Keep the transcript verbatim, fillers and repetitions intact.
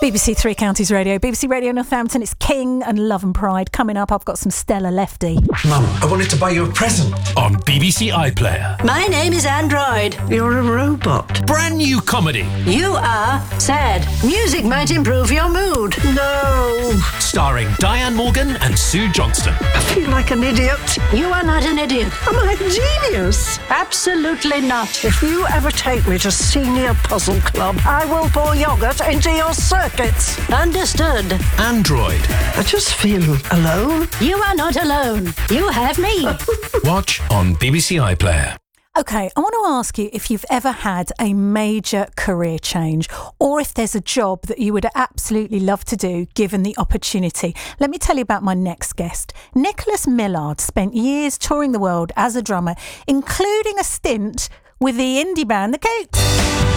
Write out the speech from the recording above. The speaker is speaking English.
B B C Three Counties Radio, B B C Radio Northampton. It's King and Love and Pride. Coming up, I've got some Stella Lefty. Mum, I wanted to buy you a present. On B B C iPlayer. My name is Android. You're a robot. Brand new comedy. You are sad. Music might improve your mood. No. Starring Diane Morgan and Sue Johnston. I feel like an idiot. You are not an idiot. Am I a genius? Absolutely not. If you ever take me to Senior Puzzle Club, I will pour yoghurt into your circuits. Understood. Android. I just feel alone. You are not alone. You have me. Watch on B B C iPlayer. Okay, I want to ask you if you've ever had a major career change or if there's a job that you would absolutely love to do given the opportunity. Let me tell you about my next guest. Nicholas Millard spent years touring the world as a drummer, including a stint with the indie band The Coots.